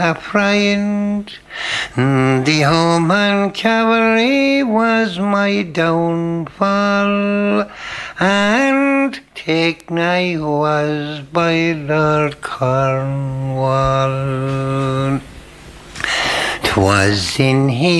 a friend. The Roman cavalry was my downfall, and taken I was by Lord Cornwall. 'Twas in